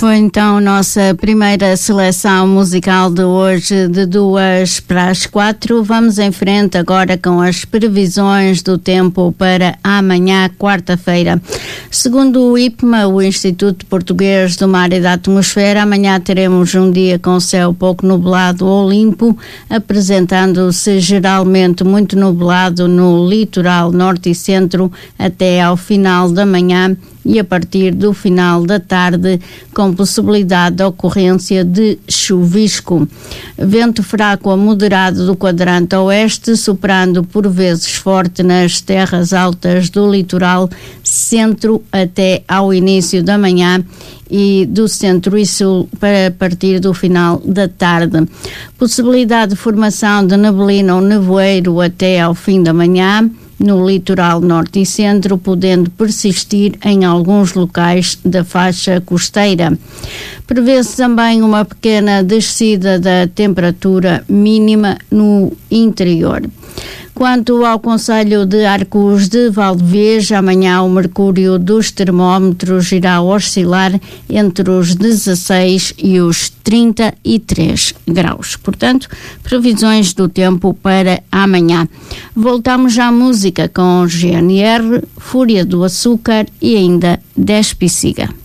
Foi então a nossa primeira seleção musical de hoje, de 2:45. Vamos em frente agora com as previsões do tempo para amanhã, quarta-feira. Segundo o IPMA, o Instituto Português do Mar e da Atmosfera, amanhã teremos um dia com céu pouco nublado ou limpo, apresentando-se geralmente muito nublado no litoral norte e centro até ao final da manhã e a partir do final da tarde, com possibilidade de ocorrência de chuvisco. Vento fraco a moderado do quadrante oeste, soprando por vezes forte nas terras altas do litoral centro até ao início da manhã e do centro e sul para partir do final da tarde. Possibilidade de formação de neblina ou nevoeiro até ao fim da manhã, no litoral norte e centro, podendo persistir em alguns locais da faixa costeira. Prevê-se também uma pequena descida da temperatura mínima no interior. Quanto ao concelho de Arcos de Valdevez, amanhã o mercúrio dos termómetros irá oscilar entre os 16 e os 33 graus. Portanto, previsões do tempo para amanhã. Voltamos à música com GNR, Fúria do Açúcar e ainda Despiciga.